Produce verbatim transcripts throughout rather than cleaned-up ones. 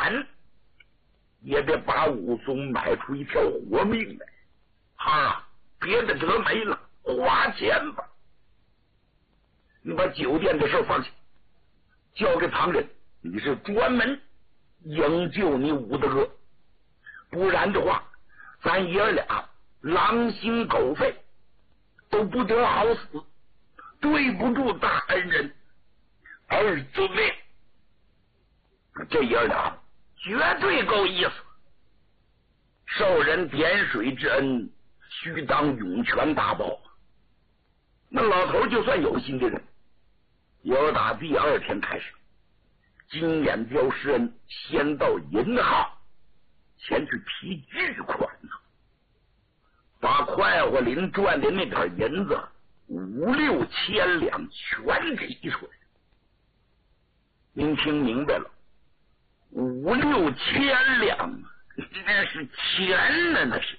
晚，也得把武松买出一条活命来。啊，别的辙没了，花钱吧。你把酒店的事放下，交给旁人，你是专门营救你武大哥，不然的话，咱爷儿俩狼心狗肺，都不得好死，对不住大恩人。二遵命。这爷儿俩绝对够意思，受人点水之恩，须当涌泉大报。那老头就算有心的人，由打第二天开始，金眼雕施恩先到银行前去提巨款呢，把快活林赚的那点银子五六千两全给提出来。您听明白了，五六千两，那是钱呢，那是。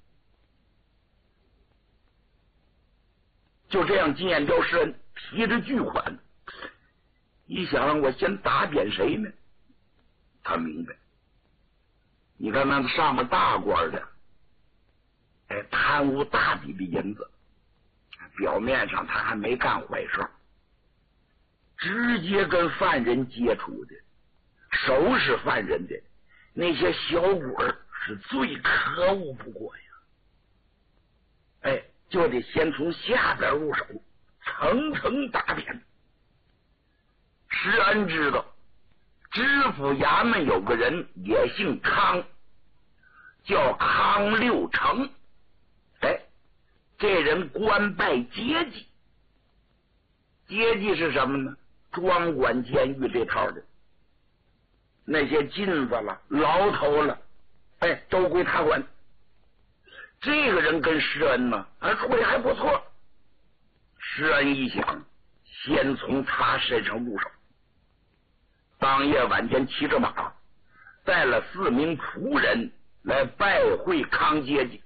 就这样，金眼雕施恩提着巨款，一想，我先打扁谁呢？他明白，你看那上面大官的，哎，贪污大笔的银子，表面上他还没干坏事，直接跟犯人接触的，收拾犯人的那些小鬼是最可恶不过呀。哎，就得先从下边入手，层层打扁。施恩知道知府衙门有个人也姓康，叫康六成。哎，这人官拜阶级，阶级是什么呢？专管监狱这套的，那些金子了、牢头了，哎，都归他管。这个人跟施恩呢，啊，处理还不错。施恩一想，先从他身上入手。当夜晚间，骑着马，带了四名仆人来拜会康阶级。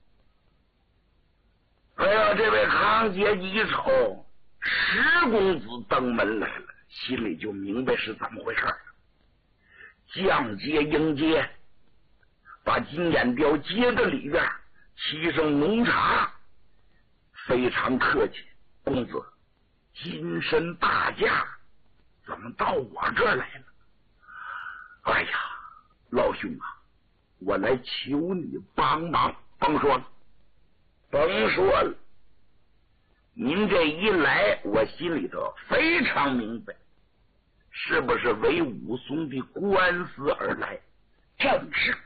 哎呀，这位康阶级一瞅，石公子登门来了，心里就明白是怎么回事了。降阶迎接，把金眼雕接到里边，沏上浓茶，非常客气。公子，金身大驾，怎么到我这儿来了？哎呀，老兄啊，我来求你帮忙。甭说了，甭说了，您这一来，我心里头非常明白，是不是为武松的官司而来？正是。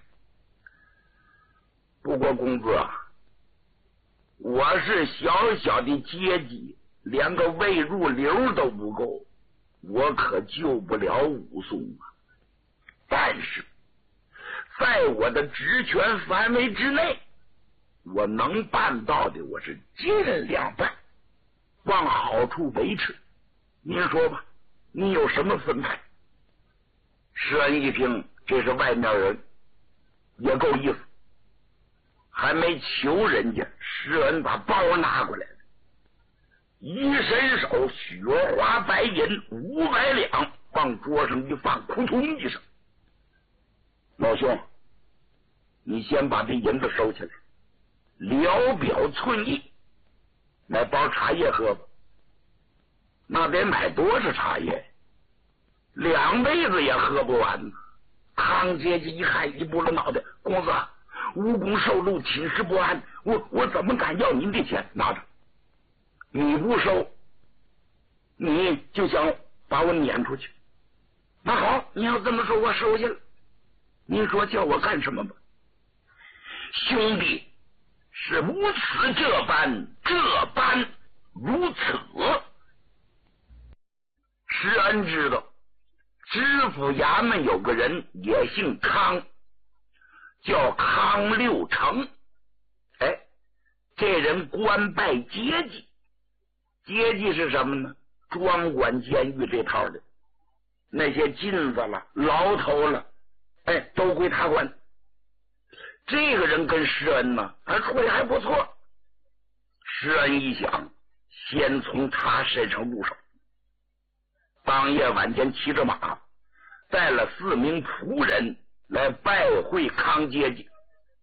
不过公子啊，我是小小的阶级，连个未入流都不够，我可救不了武松啊。但是在我的职权范围之内，我能办到的，我是尽量办，往好处维持。您说吧，你有什么分派？施恩一听，这是外面人，也够意思。还没求人家，施恩把包拿过来了，一伸手，雪花白银五百两往桌上一放，扑通一声。老兄，你先把这银子收起来，聊表寸意，买包茶叶喝吧。那得买多少茶叶？两辈子也喝不完呢。康阶级一看，一拨了脑袋，公子，无功受禄，寝食不安，我我怎么敢要您的钱？拿着，你不收，你就想把我撵出去。那好，你要这么说，我收下了。您说叫我干什么吧？兄弟，是如此这般，这般如此。施恩知道知府衙门有个人也姓康，叫康六成。哎，这人官拜阶级，阶级是什么呢？专管监狱这套的，那些金子了、牢头了，哎，都归他管。这个人跟施恩呢，啊，处理还不错。施恩一想，先从他身上入手。当夜晚间，骑着马， 带了四名仆人来拜会康阶级。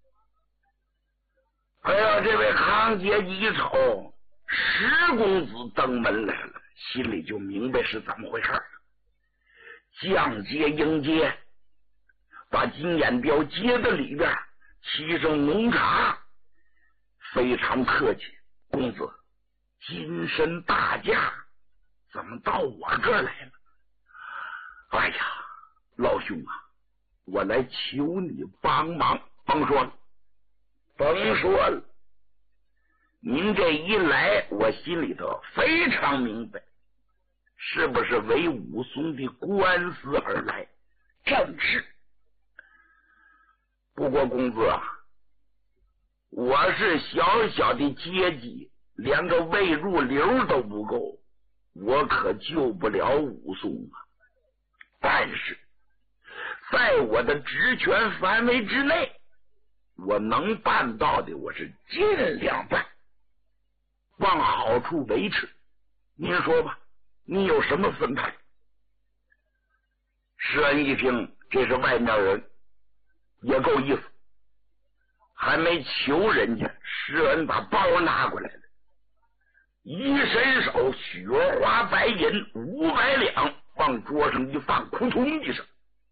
哎呀，这位康阶级一瞅石公子登门来了，心里就明白是怎么回事了。降阶迎接，把金眼雕接到里边，沏上浓茶，非常客气。公子金身大驾，怎么到我这儿来了？哎呀，老兄啊，我来求你帮忙。甭说了，甭说了，您这一来，我心里头非常明白，是不是为武松的官司而来？正是。不过公子啊，我是小小的阶级，连个未入流都不够，我可救不了武松啊。但是在我的职权范围之内，我能办到的我是尽量办，往好处维持。您说吧，你有什么分派？施恩一听这是外面人，也够意思，还没求人家，施恩把包拿过来了，一伸手，雪花白银五百两往桌上一放，扑通一声。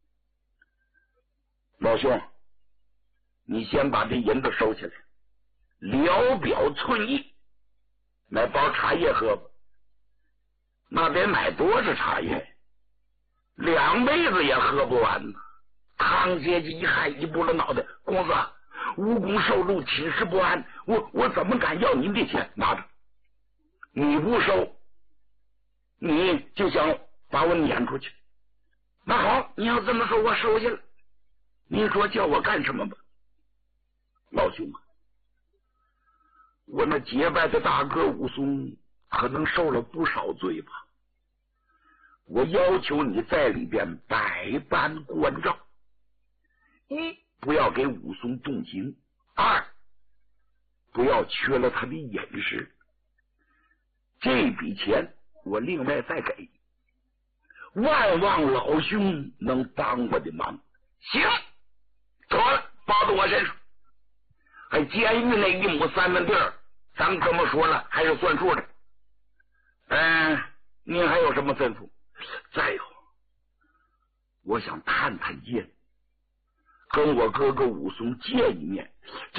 老兄，你先把这银子收起来，聊表寸意，买包茶叶喝吧。那得买多少茶叶？两辈子也喝不完呢。康阶级一看，一拨了脑袋，公子，无功受禄，寝食不安，我我怎么敢要您的钱？拿着，你不收，你就想把我撵出去。那好，你要这么说，我收下了。您说叫我干什么吧？老兄啊，我那结拜的大哥武松可能受了不少罪吧，我要求你在里边百般关照：一，不要给武松动刑；二，不要缺了他的隐士。这笔钱我另外再给，万望老兄能帮我的忙。行，得了，包到我身上。还监狱那一亩三分地儿，咱这么说了还是算数的。嗯，您还有什么吩咐？再有，我想探探监，跟我哥哥武松见一面。这，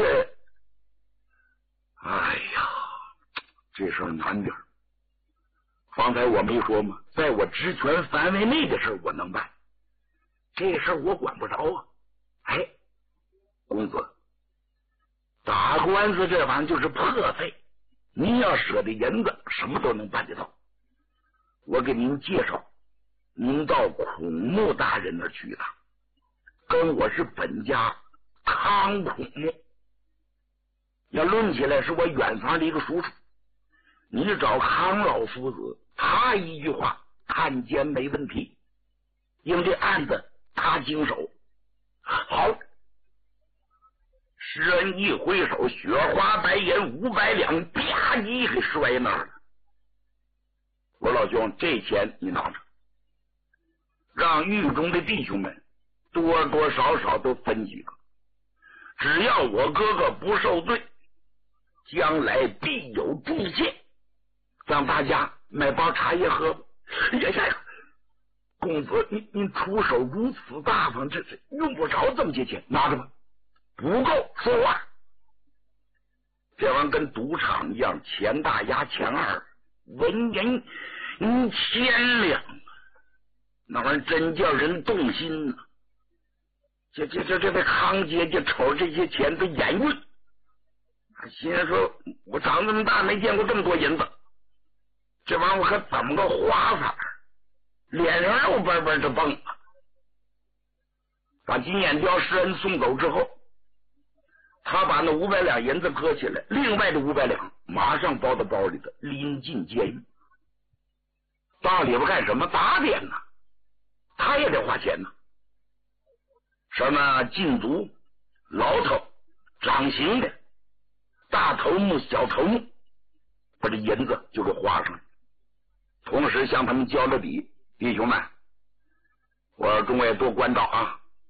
哎呀，这事儿难点。方才我没说吗？在我职权范围内的事我能办，这事儿我管不着啊。哎，公子，打官司这玩意儿就是破费，您要舍得银子，什么都能办得到。我给您介绍，您到孔目大人那儿去一趟，跟我是本家康孔目，要论起来是我远房的一个叔叔。你找康老夫子，他一句话，看监没问题，因为这案子他经手。好，施恩一挥手，雪花白银五百两，吧唧给摔那儿了。我老兄，这钱你拿着，让狱中的弟兄们多多少少都分几个，只要我哥哥不受罪，将来必有助谢，让大家买包茶叶喝吧。哎呀呀，公子，您您出手如此大方，这是用不着这么些钱，拿着吧。不够说话，这玩意跟赌场一样，钱大压钱二，文银一千两，那玩意真叫人动心呢、啊。这这这这位康姐就瞅这些钱都眼晕，心说我长这么大没见过这么多银子，这玩意儿我可怎么个花法？脸上肉嘣嘣的蹦啊！把金眼雕施恩送走之后，他把那五百两银子搁起来，另外的五百两马上包到包里头，拎进监狱。到里边干什么？打点呢，他也得花钱呢。什么禁足、牢头、掌刑的、大头目、小头目，把这银子就给花上了。同时向他们交了礼，弟兄们， 我说众位多关照啊。